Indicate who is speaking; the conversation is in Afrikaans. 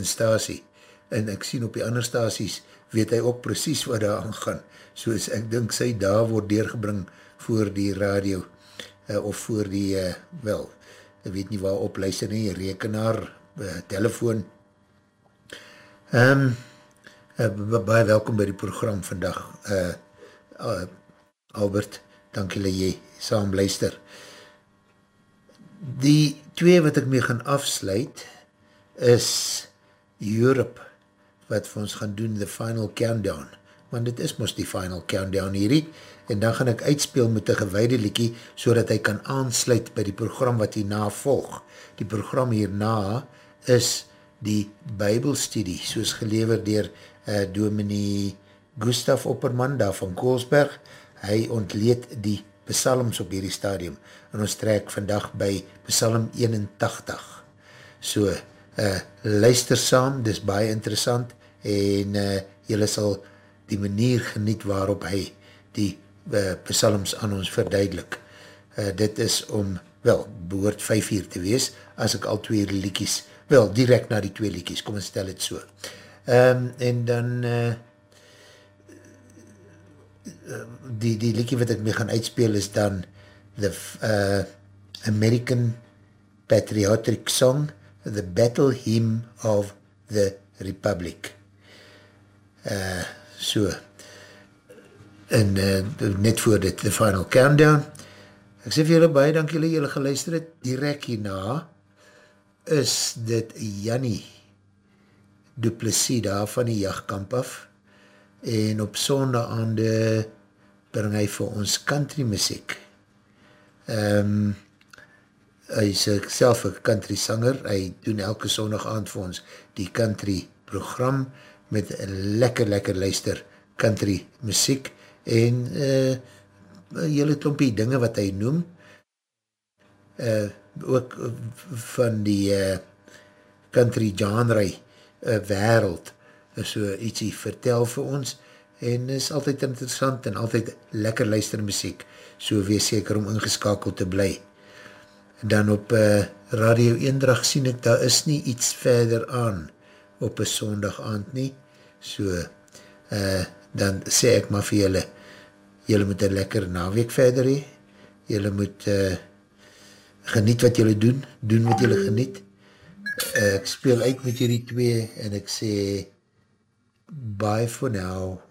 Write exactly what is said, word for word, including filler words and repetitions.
Speaker 1: een stasie, en ek sien op die ander stasies, weet hy ook precies wat daar aangaan, soos ek dink sy daar word deurgebring voor die radio, uh, of voor die, uh, wel, ek weet nie waar op luister nie, rekenaar, uh, telefoon. Um, uh, baie welkom by die program vandag, uh, uh, Albert, dank julle jy, saam luister. Die twee wat ek mee gaan afsluit, is Europe, wat vir ons gaan doen, the final countdown, want dit is mos die final countdown hierdie, en dan gaan ek uitspeel met een gewijde liekie, so dat hy kan aansluit by die program wat hierna volg. Die program hierna is die Bybelstudie, soos gelever dier uh, dominee Gustav Opperman, daar van Koolsberg. Hy ontleed die psalms op hierdie stadium, en ons trek vandag by psalm eenentachtig. So, uh, luister saam, dis baie interessant, en uh, jylle sal die manier geniet waarop hy die uh, psalms aan ons verduidelik. Uh, dit is om, wel, behoort vijf uur te wees, as ek al twee liekies, wel, direct na die twee liekies, kom en stel het so. Um, en dan, uh, die, die liekie wat ek mee gaan uitspeel is dan the uh, American Patriotic Song, The Battle Hymn of the Republic. Uh, so, en uh, net voor dit, the final countdown. Ek sê vir julle baie, dank julle, julle geluister het, direct hierna is dit Jannie Du Plessis daar van die jachtkamp af, en op sondaande bring hy vir ons country muziek. Um, hy is self een country sanger, hy doen elke sondag aand vir ons die country program met lekker lekker luister country muziek en uh, hele klompie dinge wat hy noem, uh, ook van die uh, country genre uh, wereld, so ietsie vertel vir ons, en is altyd interessant en altyd lekker luister muziek, so wees seker om ingeskakeld te bly. Dan op uh, Radio Eendrag sien ek, daar is nie iets verder aan op een sondag aand nie, so uh, dan sê ek maar vir julle, julle moet een lekker naweek verder hee, julle moet uh, geniet wat julle doen, doen wat julle geniet, uh, ek speel uit met julle twee, en ek sê, bye for now.